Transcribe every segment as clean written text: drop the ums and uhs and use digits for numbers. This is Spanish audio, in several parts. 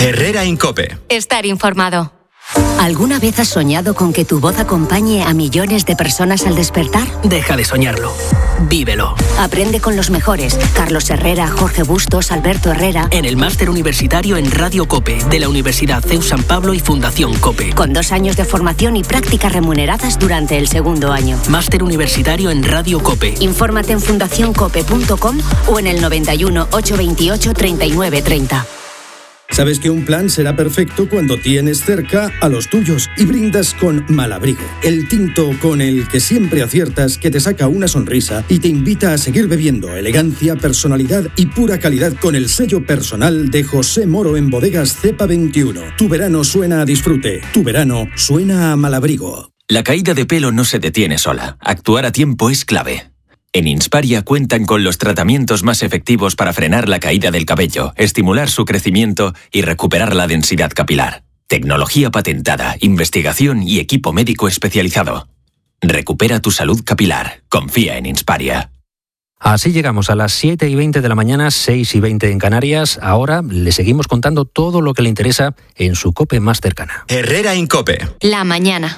Herrera Incope. Estar informado. ¿Alguna vez has soñado con que tu voz acompañe a millones de personas al despertar? Deja de soñarlo. Vívelo. Aprende con los mejores. Carlos Herrera, Jorge Bustos, Alberto Herrera. En el Máster Universitario en Radio COPE, de la Universidad CEU San Pablo y Fundación COPE. Con 2 años de formación y prácticas remuneradas durante el segundo año. Máster Universitario en Radio COPE. Infórmate en fundacioncope.com o en el 91 828 3930. Sabes que un plan será perfecto cuando tienes cerca a los tuyos y brindas con Malabrigo, el tinto con el que siempre aciertas, que te saca una sonrisa y te invita a seguir bebiendo. Elegancia, personalidad y pura calidad con el sello personal de José Moro en Bodegas Cepa 21. Tu verano suena a disfrute, tu verano suena a Malabrigo. La caída de pelo no se detiene sola. Actuar a tiempo es clave. En Insparia cuentan con los tratamientos más efectivos para frenar la caída del cabello, estimular su crecimiento y recuperar la densidad capilar. Tecnología patentada, investigación y equipo médico especializado. Recupera tu salud capilar. Confía en Insparia. Así llegamos a las 7:20 de la mañana, 6:20 en Canarias. Ahora le seguimos contando todo lo que le interesa en su COPE más cercana. Herrera Incope. La mañana.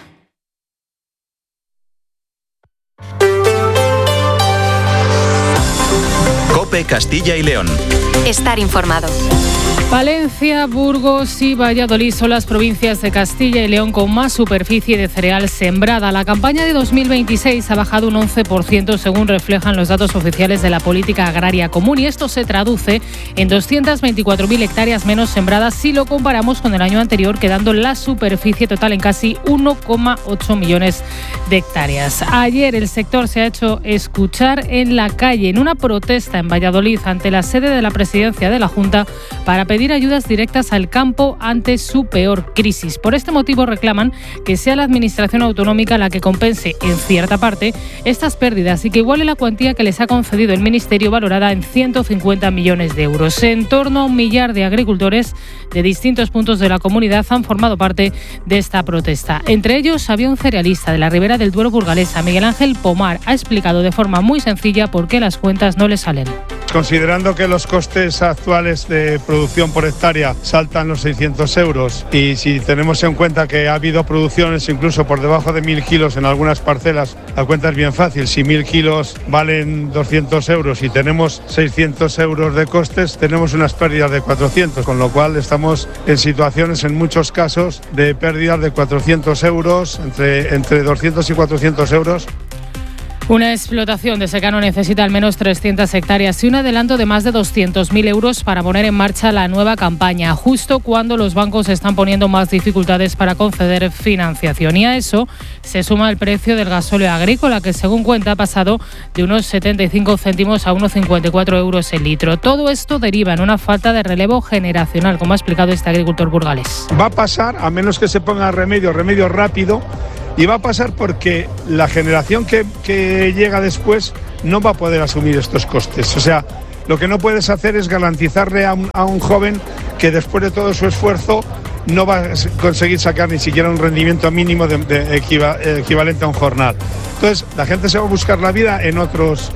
COPE Castilla y León. Estar informado. Valencia, Burgos y Valladolid son las provincias de Castilla y León con más superficie de cereal sembrada. La campaña de 2026 ha bajado un 11% según reflejan los datos oficiales de la Política Agraria Común, y esto se traduce en 224.000 hectáreas menos sembradas si lo comparamos con el año anterior, quedando la superficie total en casi 1,8 millones de hectáreas. Ayer el sector se ha hecho escuchar en la calle en una protesta en Valladolid ante la sede de la Presidencia de la Junta para pedir ayudas directas al campo ante su peor crisis. Por este motivo reclaman que sea la Administración autonómica la que compense en cierta parte estas pérdidas y que iguale la cuantía que les ha concedido el Ministerio, valorada en 150 millones de euros. En torno a 1 millar de agricultores de distintos puntos de la comunidad han formado parte de esta protesta. Entre ellos había un cerealista de la Ribera del Duero burgalesa, Miguel Ángel Pomar. Ha explicado de forma muy sencilla por qué las cuentas no le salen. Considerando que los costes actuales de producción por hectárea saltan los 600 euros y si tenemos en cuenta que ha habido producciones incluso por debajo de 1.000 kilos en algunas parcelas, la cuenta es bien fácil. Si 1.000 kilos valen 200 euros y tenemos 600 euros de costes, tenemos unas pérdidas de 400, con lo cual estamos en situaciones en muchos casos de pérdidas de 400 euros, entre 200 y 400 euros. Una explotación de secano necesita al menos 300 hectáreas y un adelanto de más de 200.000 euros para poner en marcha la nueva campaña, justo cuando los bancos están poniendo más dificultades para conceder financiación. Y a eso se suma el precio del gasóleo agrícola, que según cuenta ha pasado de unos 75 céntimos a unos 54 euros el litro. Todo esto deriva en una falta de relevo generacional, como ha explicado este agricultor burgalés. Va a pasar, a menos que se ponga remedio rápido, y va a pasar porque la generación que llega después no va a poder asumir estos costes. O sea, lo que no puedes hacer es garantizarle a un joven que después de todo su esfuerzo no va a conseguir sacar ni siquiera un rendimiento mínimo equivalente a un jornal. Entonces, la gente se va a buscar la vida en otros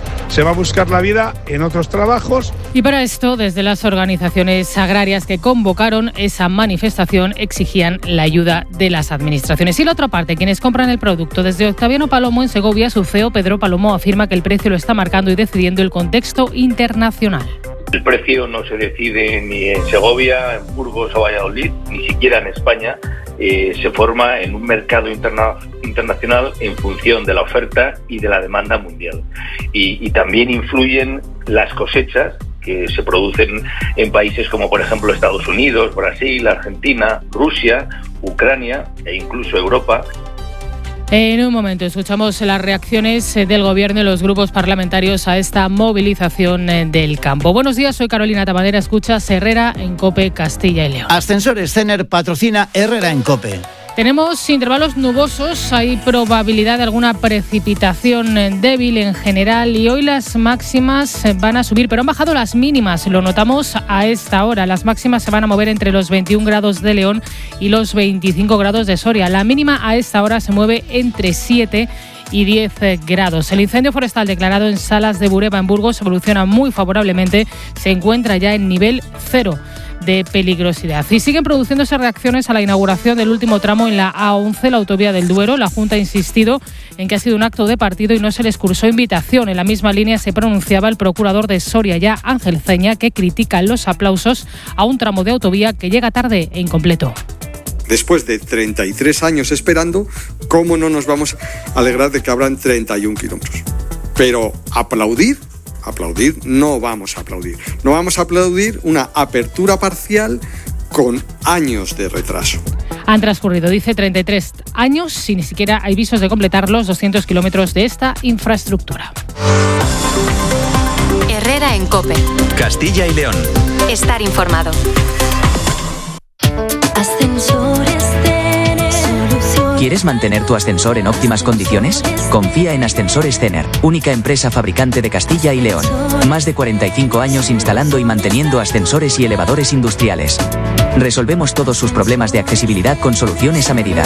trabajos. Y para esto, desde las organizaciones agrarias que convocaron esa manifestación, exigían la ayuda de las administraciones. Y la otra parte, quienes compran el producto. Desde Octaviano Palomo, en Segovia, su CEO Pedro Palomo afirma que el precio lo está marcando y decidiendo el contexto internacional. El precio no se decide ni en Segovia, en Burgos o Valladolid, ni siquiera en España. Se forma en un mercado internacional en función de la oferta y de la demanda mundial. Y también influyen las cosechas que se producen en países como, por ejemplo, Estados Unidos, Brasil, Argentina, Rusia, Ucrania e incluso Europa. En un momento escuchamos las reacciones del Gobierno y los grupos parlamentarios a esta movilización del campo. Buenos días, soy Carolina Tamadera, escuchas Herrera en COPE Castilla y León. Ascensores Cener patrocina Herrera en COPE. Tenemos intervalos nubosos, hay probabilidad de alguna precipitación débil en general y hoy las máximas van a subir, pero han bajado las mínimas, lo notamos a esta hora. Las máximas se van a mover entre los 21 grados de León y los 25 grados de Soria. La mínima a esta hora se mueve entre 7 y 10 grados. El incendio forestal declarado en Salas de Bureba, en Burgos, evoluciona muy favorablemente, se encuentra ya en nivel 0. de peligrosidad. Y siguen produciéndose reacciones a la inauguración del último tramo en la A11, la autovía del Duero. La Junta ha insistido en que ha sido un acto de partido y no se les cursó invitación. En la misma línea se pronunciaba el procurador de Soria, ya Ángel Ceña, que critica los aplausos a un tramo de autovía que llega tarde e incompleto. Después de 33 años esperando, ¿cómo no nos vamos a alegrar de que abran 31 kilómetros? Pero aplaudir, no vamos a aplaudir. No vamos a aplaudir una apertura parcial con años de retraso. Han transcurrido, dice, 33 años y ni siquiera hay visos de completar los 200 kilómetros de esta infraestructura. Herrera en COPE. Castilla y León. Estar informado. ¿Quieres mantener tu ascensor en óptimas condiciones? Confía en Ascensores Cener, única empresa fabricante de Castilla y León. Más de 45 años instalando y manteniendo ascensores y elevadores industriales. Resolvemos todos sus problemas de accesibilidad con soluciones a medida.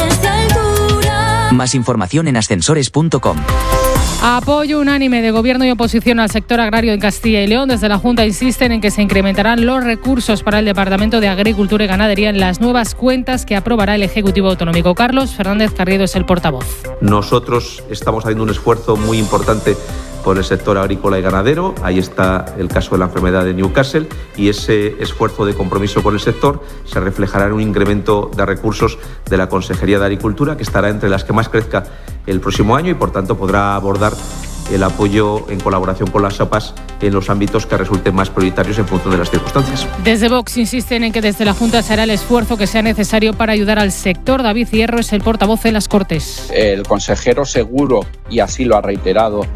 Más información en ascensores.com. Apoyo unánime de Gobierno y oposición al sector agrario en Castilla y León. Desde la Junta insisten en que se incrementarán los recursos para el Departamento de Agricultura y Ganadería en las nuevas cuentas que aprobará el Ejecutivo Autonómico. Carlos Fernández Carriedo es el portavoz. Nosotros estamos haciendo un esfuerzo muy importante por el sector agrícola y ganadero. Ahí está el caso de la enfermedad de Newcastle y ese esfuerzo de compromiso con el sector se reflejará en un incremento de recursos de la Consejería de Agricultura, que estará entre las que más crezca el próximo año y por tanto podrá abordar el apoyo en colaboración con las SOPAs en los ámbitos que resulten más prioritarios en función de las circunstancias. Desde Vox insisten en que desde la Junta se hará el esfuerzo que sea necesario para ayudar al sector. David Hierro es el portavoz de las Cortes. El consejero seguro, y así lo ha reiterado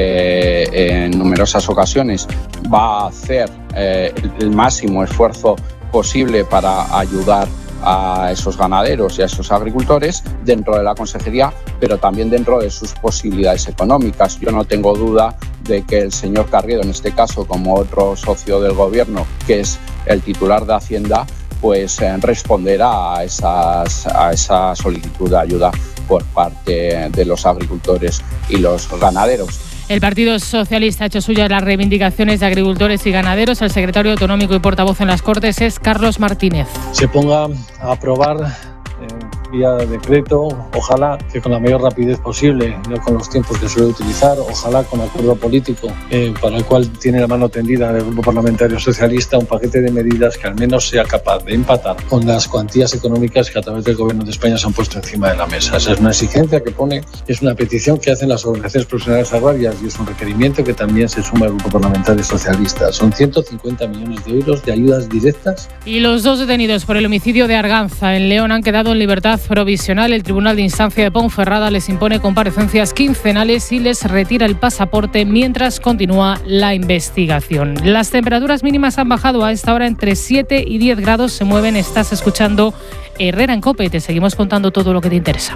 en numerosas ocasiones, va a hacer el máximo esfuerzo posible para ayudar a esos ganaderos y a esos agricultores dentro de la consejería, pero también dentro de sus posibilidades económicas. Yo no tengo duda de que el señor Carriedo, en este caso, como otro socio del gobierno, que es el titular de Hacienda, pues responderá a esa solicitud de ayuda por parte de los agricultores y los ganaderos. El Partido Socialista ha hecho suyas las reivindicaciones de agricultores y ganaderos. El secretario autonómico y portavoz en las Cortes es Carlos Martínez. Se ponga a aprobar vía decreto, ojalá que con la mayor rapidez posible, no con los tiempos que suele utilizar, ojalá con acuerdo político para el cual tiene la mano tendida el Grupo Parlamentario Socialista, un paquete de medidas que al menos sea capaz de empatar con las cuantías económicas que a través del Gobierno de España se han puesto encima de la mesa. Esa es una exigencia que pone, es una petición que hacen las organizaciones profesionales agrarias y es un requerimiento que también se suma al Grupo Parlamentario Socialista. Son 150 millones de euros de ayudas directas. Y los dos detenidos por el homicidio de Arganza en León han quedado en libertad provisional. El Tribunal de Instancia de Ponferrada les impone comparecencias quincenales y les retira el pasaporte mientras continúa la investigación. Las temperaturas mínimas han bajado a esta hora entre 7 y 10 grados. Se mueven. Estás escuchando Herrera en COPE. Te seguimos contando todo lo que te interesa.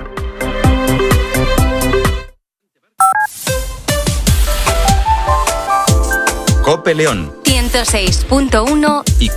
COPE León 106.1 y